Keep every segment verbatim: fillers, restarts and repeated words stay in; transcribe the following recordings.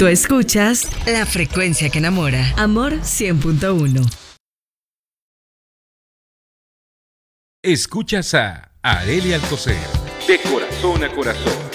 Tú escuchas La frecuencia que enamora. Amor cien punto uno. Escuchas a Arely Alcocer, de corazón a corazón.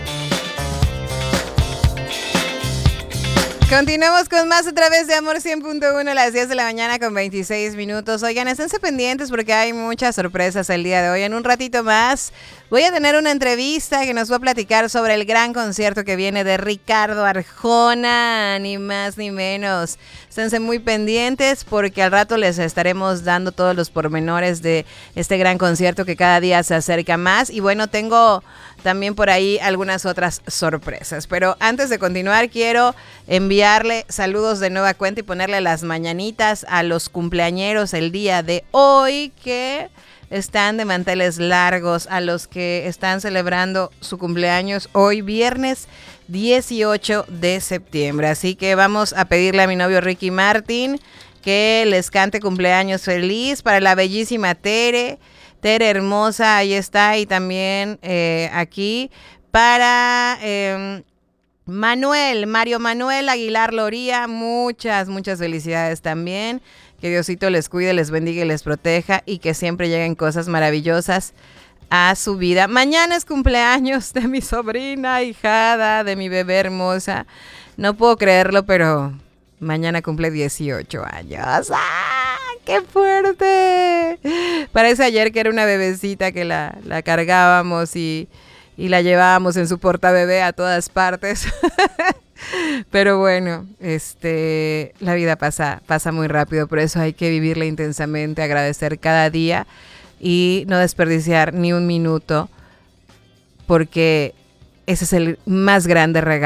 Continuamos con más a través de Amor cien punto uno a las diez de la mañana con veintiséis minutos. Oigan, esténse pendientes porque hay muchas sorpresas el día de hoy. En un ratito más voy a tener una entrevista que nos va a platicar sobre el gran concierto que viene de Ricardo Arjona, ni más ni menos. Esténse muy pendientes porque al rato les estaremos dando todos los pormenores de este gran concierto que cada día se acerca más. Y bueno, tengo también por ahí algunas otras sorpresas. Pero antes de continuar, quiero enviarle saludos de nueva cuenta y ponerle las mañanitas a los cumpleañeros el día de hoy que están de manteles largos, a los que están celebrando su cumpleaños hoy viernes dieciocho de septiembre. Así que vamos a pedirle a mi novio Ricky Martin que les cante cumpleaños feliz para la bellísima Tere. Tere hermosa, ahí está, y también eh, aquí para eh, Manuel, Mario Manuel Aguilar Loría, muchas, muchas felicidades también. Que Diosito les cuide, les bendiga y les proteja y que siempre lleguen cosas maravillosas a su vida. Mañana es cumpleaños de mi sobrina, hijada, de mi bebé hermosa. No puedo creerlo, pero mañana cumple dieciocho años. ¡Ah! ¡Qué fuerte! Parece ayer que era una bebecita que la, la cargábamos y, y la llevábamos en su portabebé a todas partes. Pero bueno, este, la vida pasa, pasa muy rápido, por eso hay que vivirla intensamente, agradecer cada día y no desperdiciar ni un minuto, porque ese es el más grande regalo